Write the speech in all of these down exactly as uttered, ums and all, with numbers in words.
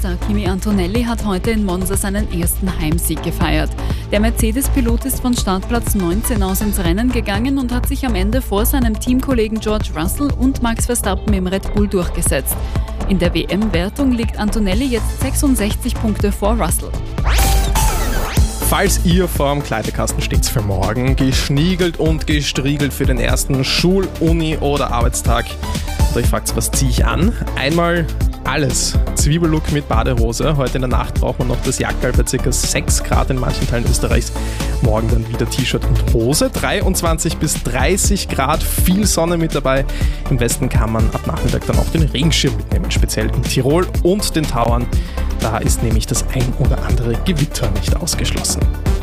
Weltstar Kimi Antonelli hat heute in Monza seinen ersten Heimsieg gefeiert. Der Mercedes-Pilot ist von Startplatz neunzehn aus ins Rennen gegangen und hat sich am Ende vor seinem Teamkollegen George Russell und Max Verstappen im Red Bull durchgesetzt. In der W M-Wertung liegt Antonelli jetzt sechsundsechzig Punkte vor Russell. Falls ihr vorm Kleiderkasten steht für morgen, geschniegelt und gestriegelt für den ersten Schul-, Uni- oder Arbeitstag, und euch fragt, was ziehe ich an? Einmal alles. Zwiebellook mit Badehose. Heute in der Nacht braucht man noch das Jackerl bei ca. sechs Grad in manchen Teilen Österreichs. Morgen dann wieder T-Shirt und Hose. dreiundzwanzig bis dreißig Grad, viel Sonne mit dabei. Im Westen kann man ab Nachmittag dann auch den Regenschirm mitnehmen, speziell in Tirol und den Tauern. Da ist nämlich das ein oder andere Gewitter nicht ausgeschlossen.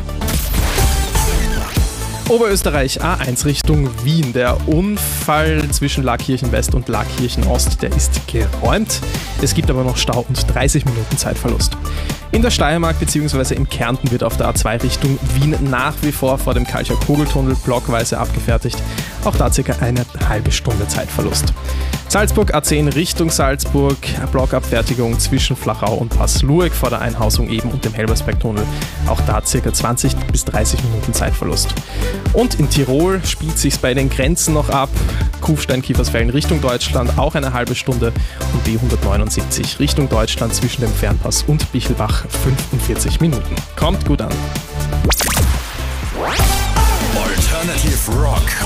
Oberösterreich A eins Richtung Wien. Der Unfall zwischen Laakirchen West und Laakirchen Ost, der ist geräumt. Es gibt aber noch Stau und dreißig Minuten Zeitverlust. In der Steiermark bzw. im Kärnten wird auf der A zwei Richtung Wien nach wie vor vor dem Kalcher Kugeltunnel blockweise abgefertigt. Auch da circa eine halbe Stunde Zeitverlust. Salzburg A zehn Richtung Salzburg, Blockabfertigung zwischen Flachau und Passlueg vor der Einhausung eben und dem Helbersbergtunnel. Auch da ca. zwanzig bis dreißig Minuten Zeitverlust. Und in Tirol spielt sich's bei den Grenzen noch ab. Kufstein-Kiefersfelden Richtung Deutschland auch eine halbe Stunde und B hundertneunundsiebzig Richtung Deutschland zwischen dem Fernpass und Bichelbach fünfundvierzig Minuten. Kommt gut an. Alternative Rock.